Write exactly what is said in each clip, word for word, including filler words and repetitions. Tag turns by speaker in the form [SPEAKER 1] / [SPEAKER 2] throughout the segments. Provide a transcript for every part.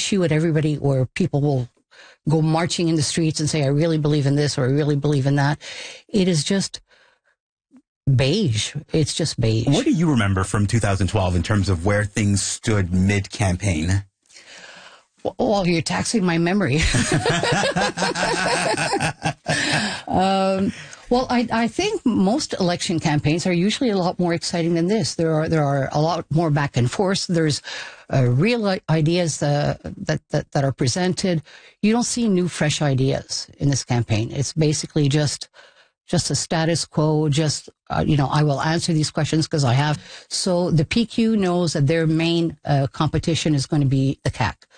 [SPEAKER 1] issue at everybody where people will go marching in the streets and say, I really believe in this or I really believe in that. It is just beige. It's just beige.
[SPEAKER 2] What do you remember from two thousand twelve in terms of where things stood mid-campaign?
[SPEAKER 1] Well, you're taxing my memory. um, well, I, I think most election campaigns are usually a lot more exciting than this. There are there are a lot more back and forth. There's uh, real ideas uh, that, that that are presented. You don't see new, fresh ideas in this campaign. It's basically just just a status quo. Just uh, you know, I will answer these questions because I have. So the P Q knows that their main uh, competition is going to be the C A Q.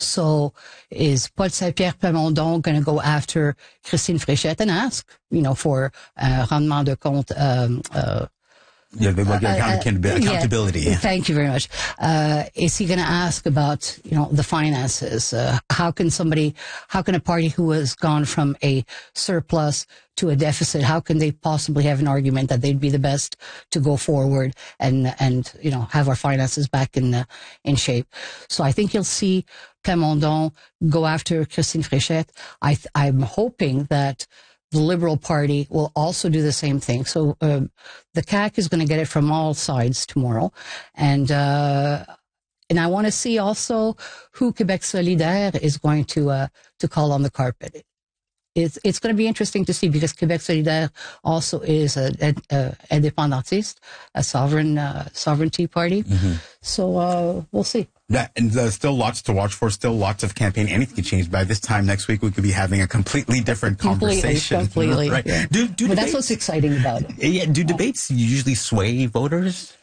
[SPEAKER 1] So is Paul Saint-Pierre Plamondon going to go after Christine Fréchette and ask, you know, for uh, rendement de compte? Um, uh,
[SPEAKER 2] yeah, they like uh, accountability.
[SPEAKER 1] Yeah, thank you very much. Uh, is he going to ask about, you know, the finances? Uh, how can somebody, how can a party who has gone from a surplus to a deficit, how can they possibly have an argument that they'd be the best to go forward and, and, you know, have our finances back in, uh, in shape? So I think you'll see Plamondon go after Christine Fréchette. I, I'm hoping that the Liberal Party will also do the same thing. So uh, the C A Q is going to get it from all sides tomorrow. And uh, and I want to see also who Québec Solidaire is going to uh, to call on the carpet. It's it's going to be interesting to see because Québec Solidaire also is a, a, a indépendantiste, a sovereign uh, sovereignty party. Mm-hmm. So uh, we'll see.
[SPEAKER 2] Yeah, and there's still lots to watch for, still lots of campaign. Anything can change. By this time next week, we could be having a completely different
[SPEAKER 1] completely,
[SPEAKER 2] conversation.
[SPEAKER 1] Completely,
[SPEAKER 2] right?
[SPEAKER 1] Yeah.
[SPEAKER 2] Do, do
[SPEAKER 1] but
[SPEAKER 2] debates,
[SPEAKER 1] that's what's exciting about it.
[SPEAKER 2] Yeah, do debates usually sway voters?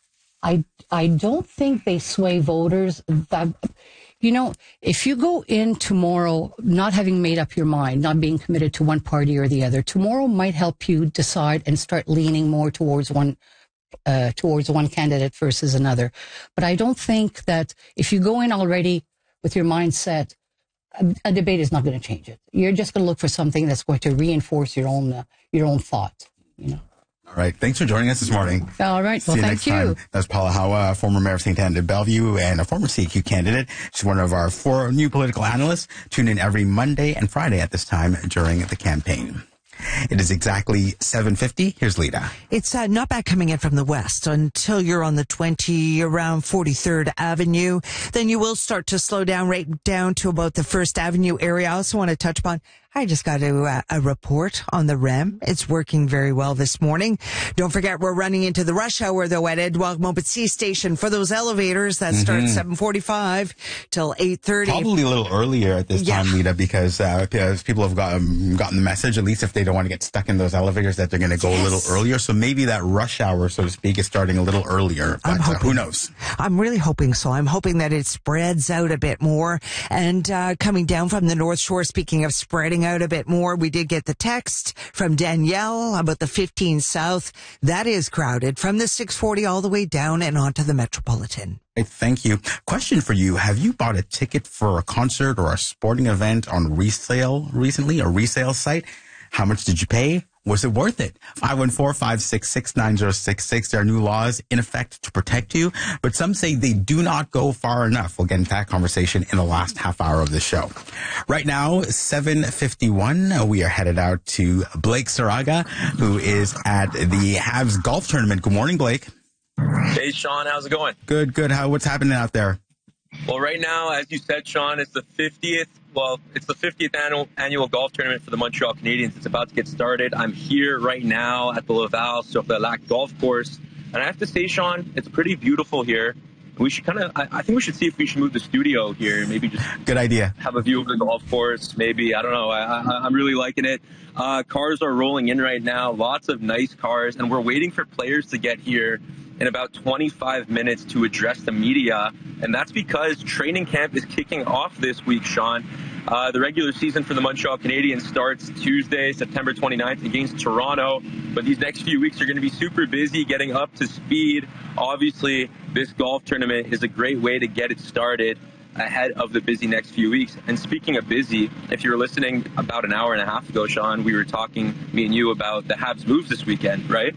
[SPEAKER 1] I, I don't think they sway voters. That, you know, if you go in tomorrow not having made up your mind, not being committed to one party or the other, tomorrow might help you decide and start leaning more towards one Uh, towards one candidate versus another. But I don't think that if you go in already with your mindset, a, a debate is not going to change it. You're just going to look for something that's going to reinforce your own uh, your own thought. You know.
[SPEAKER 2] All right. Thanks for joining us this morning.
[SPEAKER 1] All right.
[SPEAKER 2] See
[SPEAKER 1] well,
[SPEAKER 2] you
[SPEAKER 1] thank
[SPEAKER 2] next
[SPEAKER 1] you.
[SPEAKER 2] Time. That's Paula Hawa, former mayor of Saint Anne de Bellevue and a former C A Q candidate. She's one of our four new political analysts. Tune in every Monday and Friday at this time during the campaign. It is exactly seven fifty. Here's Lita.
[SPEAKER 3] It's uh, not bad coming in from the west until you're on the twenty around forty-third Avenue. Then you will start to slow down right down to about the First Avenue area. I also want to touch upon, I just got a, uh, a report on the R E M. It's working very well this morning. Don't forget, we're running into the rush hour, though, at Edouard Montpetit Station for those elevators that start mm-hmm. seven forty-five till eight thirty.
[SPEAKER 2] Probably a little earlier at this
[SPEAKER 3] yeah.
[SPEAKER 2] time, Lita, because, uh, because people have got, um, gotten the message, at least if they don't want to get stuck in those elevators, that they're going to go yes. a little earlier. So maybe that rush hour, so to speak, is starting a little earlier. But
[SPEAKER 3] I'm hoping,
[SPEAKER 2] uh, who knows?
[SPEAKER 3] I'm really hoping so. I'm hoping that it spreads out a bit more. And uh, coming down from the North Shore, speaking of spreading out a bit more, we did get the text from Danielle about the fifteen South. That is crowded from the six forty all the way down and onto the Metropolitan.
[SPEAKER 2] Hey, thank you. Question for you. Have you bought a ticket for a concert or a sporting event on resale recently, a resale site? How much did you pay? Was it worth it? five one four, five six six, nine zero six six. There are new laws in effect to protect you, but some say they do not go far enough. We'll get into that conversation in the last half hour of the show. Right now, seven fifty-one, we are headed out to Blake Saraga, who is at the Habs golf tournament. Good morning, Blake.
[SPEAKER 4] Hey, Sean. How's it going?
[SPEAKER 2] Good, good. How? What's happening out there?
[SPEAKER 4] Well, right now, as you said, Sean, it's the fiftieth. Well, it's the fiftieth annual annual golf tournament for the Montreal Canadiens. It's about to get started. I'm here right now at the Laval sur the Lac golf course, and I have to say, Sean, it's pretty beautiful here. We should kind of, I, I think we should see if we should move the studio here. Maybe just
[SPEAKER 2] good idea.
[SPEAKER 4] Have a view of the golf course. Maybe I don't know. I, I, I'm really liking it. Uh, cars are rolling in right now. Lots of nice cars, and we're waiting for players to get here in about twenty-five minutes to address the media. And that's because training camp is kicking off this week, Sean. Uh, the regular season for the Montreal Canadiens starts Tuesday, September twenty-ninth against Toronto. But these next few weeks are going to be super busy getting up to speed. Obviously, this golf tournament is a great way to get it started ahead of the busy next few weeks. And speaking of busy, if you were listening about an hour and a half ago, Sean, we were talking, me and you, about the Habs moves this weekend, right?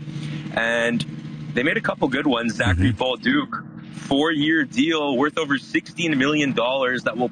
[SPEAKER 4] And they made a couple good ones. Zachary mm-hmm. Bolduc, four-year deal worth over sixteen million dollars that will